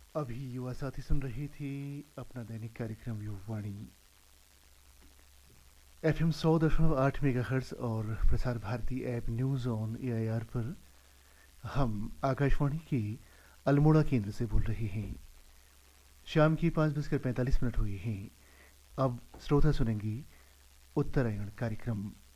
अभी युवा साथी सुन रही थी अपना दैनिक कार्यक्रम युवावाणी FM 100.8 मेगाहर्ट्ज और Prasar Bharati app news on AIR पर हम आकाशवाणी की अल्मोड़ा केंद्र से बोल रहे हैं। शाम की 5:45 हुई हैं। अब श्रोता सुनेंगी उत्तरायण कार्यक्रम।